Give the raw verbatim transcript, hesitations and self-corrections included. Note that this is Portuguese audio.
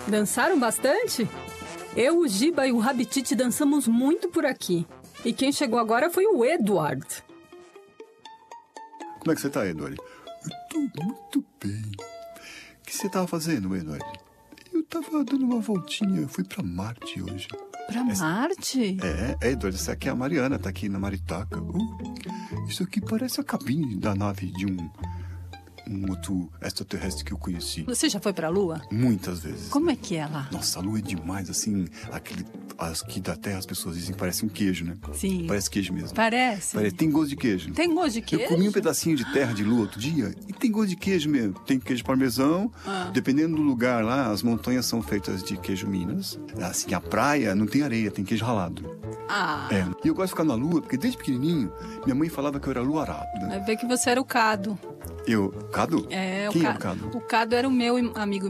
Dançaram bastante? Eu, o Giba e o Rabitite dançamos muito por aqui. E quem chegou agora foi o Edward. Como é que você tá, Edward? Eu tô muito bem. O que você tava fazendo, Edward? Eu tava dando uma voltinha, eu fui pra Marte hoje. Pra Marte? É, Edward, essa aqui é a Mariana, tá aqui na Maritaca. Uh, isso aqui parece a cabine da nave de um, um outro extraterrestre que eu conheci. Você já foi pra Lua? Muitas vezes. Como é que é lá? Nossa, a Lua é demais, assim, aquele, aqui da Terra as pessoas dizem que parece um queijo, né? Sim. Parece queijo mesmo. Parece? Parece. Tem gosto de queijo. Tem gosto de queijo? Eu comi um pedacinho de terra de Lua outro dia e tem gosto de queijo mesmo. Tem queijo parmesão, ah. dependendo do lugar lá, as montanhas são feitas de queijo Minas. Assim, a praia não tem areia, tem queijo ralado. Ah. É. E eu gosto de ficar na Lua, porque desde pequenininho, minha mãe falava que eu era luarado. Vai ver que você era o Cado. Eu? Cado? É, Quem o é o Cado? O Cado era o meu amigo